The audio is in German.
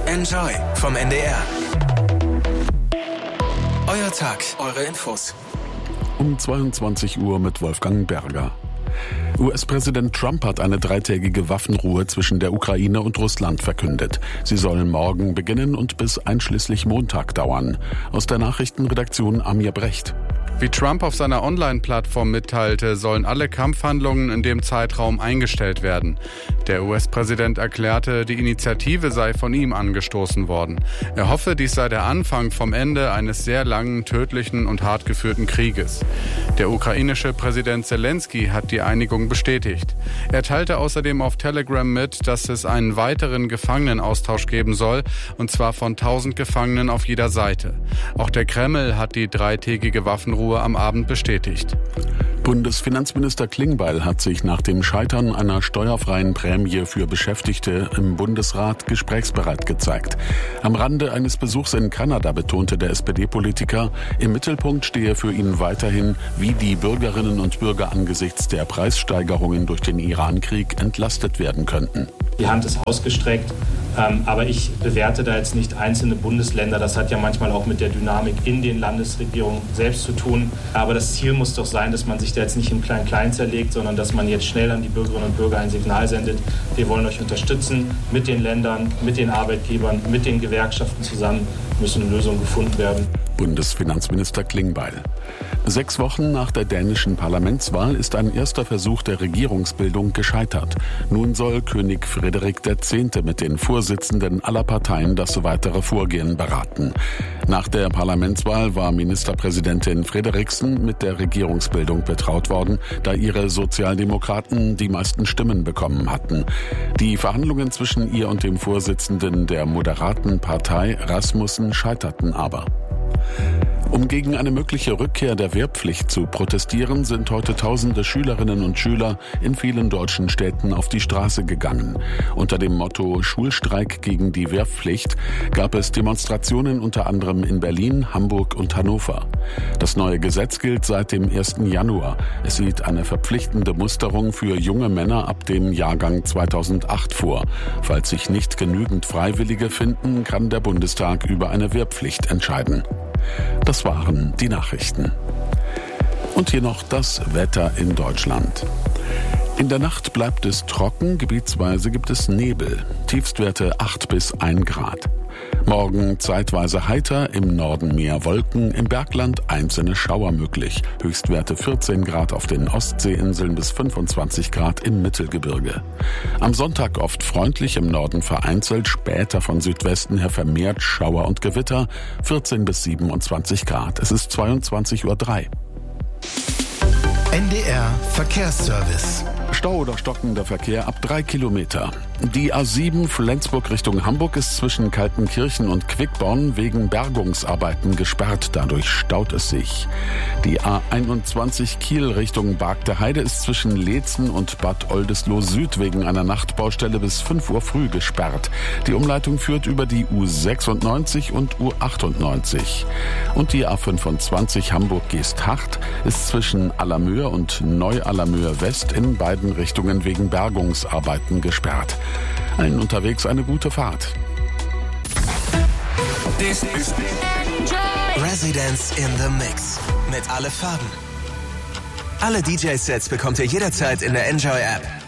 Enjoy vom NDR. Euer Tag, eure Infos. Um 22 Uhr mit Wolfgang Berger. US-Präsident Trump hat eine 3-tägige Waffenruhe zwischen der Ukraine und Russland verkündet. Sie soll morgen beginnen und bis einschließlich Montag dauern. Aus der Nachrichtenredaktion Amir Brecht. Wie Trump auf seiner Online-Plattform mitteilte, sollen alle Kampfhandlungen in dem Zeitraum eingestellt werden. Der US-Präsident erklärte, die Initiative sei von ihm angestoßen worden. Er hoffe, dies sei der Anfang vom Ende eines sehr langen, tödlichen und hart geführten Krieges. Der ukrainische Präsident Zelensky hat die Einigung bestätigt. Er teilte außerdem auf Telegram mit, dass es einen weiteren Gefangenenaustausch geben soll, und zwar von 1000 Gefangenen auf jeder Seite. Auch der Kreml hat die 3-tägige Waffenruhe am Abend bestätigt. Bundesfinanzminister Klingbeil hat sich nach dem Scheitern einer steuerfreien Prämie für Beschäftigte im Bundesrat gesprächsbereit gezeigt. Am Rande eines Besuchs in Kanada betonte der SPD-Politiker, im Mittelpunkt stehe für ihn weiterhin, wie die Bürgerinnen und Bürger angesichts der Preissteigerungen durch den Iran-Krieg entlastet werden könnten. Die Hand ist ausgestreckt, aber ich bewerte da jetzt nicht einzelne Bundesländer. Das hat ja manchmal auch mit der Dynamik in den Landesregierungen selbst zu tun. Aber das Ziel muss doch sein, dass man sich da jetzt nicht im Klein-Klein zerlegt, sondern dass man jetzt schnell an die Bürgerinnen und Bürger ein Signal sendet. Wir wollen euch unterstützen mit den Ländern, mit den Arbeitgebern, mit den Gewerkschaften zusammen. Müssen Lösungen gefunden werden. Bundesfinanzminister Klingbeil. 6 Wochen nach der dänischen Parlamentswahl ist ein erster Versuch der Regierungsbildung gescheitert. Nun soll König Frederik X. mit den Vorsitzenden aller Parteien das weitere Vorgehen beraten. Nach der Parlamentswahl war Ministerpräsidentin Frederiksen mit der Regierungsbildung betraut worden, da ihre Sozialdemokraten die meisten Stimmen bekommen hatten. Die Verhandlungen zwischen ihr und dem Vorsitzenden der moderaten Partei Rasmussen scheiterten aber. Um gegen eine mögliche Rückkehr der Wehrpflicht zu protestieren, sind heute tausende Schülerinnen und Schüler in vielen deutschen Städten auf die Straße gegangen. Unter dem Motto Schulstreik gegen die Wehrpflicht gab es Demonstrationen unter anderem in Berlin, Hamburg und Hannover. Das neue Gesetz gilt seit dem 1. Januar. Es sieht eine verpflichtende Musterung für junge Männer ab dem Jahrgang 2008 vor. Falls sich nicht genügend Freiwillige finden, kann der Bundestag über eine Wehrpflicht entscheiden. Das waren die Nachrichten. Und hier noch das Wetter in Deutschland. In der Nacht bleibt es trocken, gebietsweise gibt es Nebel. Tiefstwerte 8 bis 1 Grad. Morgen zeitweise heiter, im Norden mehr Wolken, im Bergland einzelne Schauer möglich. Höchstwerte 14 Grad auf den Ostseeinseln bis 25 Grad im Mittelgebirge. Am Sonntag oft freundlich, im Norden vereinzelt, später von Südwesten her vermehrt Schauer und Gewitter, 14 bis 27 Grad. Es ist 22:03 Uhr. NDR Verkehrsservice. Stau oder stockender Verkehr ab 3 Kilometer. Die A7 Flensburg Richtung Hamburg ist zwischen Kaltenkirchen und Quickborn wegen Bergungsarbeiten gesperrt. Dadurch staut es sich. Die A21 Kiel Richtung Barg der Heide ist zwischen Leetzen und Bad Oldesloe Süd wegen einer Nachtbaustelle bis 5 Uhr früh gesperrt. Die Umleitung führt über die U96 und U98. Und die A25 Hamburg-Geesthacht ist zwischen Allermöhr und Neu-Allermöhr West in beiden Richtungen wegen Bergungsarbeiten gesperrt. Allen unterwegs eine gute Fahrt. This is Residence in the Mix. Mit alle Farben. Alle DJ-Sets bekommt ihr jederzeit in der Enjoy-App.